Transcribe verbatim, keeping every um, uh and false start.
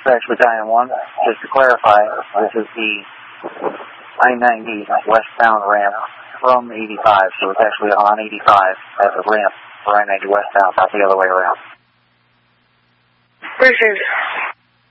Actually, Diane one, just to clarify, this is the I ninety westbound ramp from eighty-five, so it's actually on eighty-five as a ramp for I ninety westbound, not the other way around. This is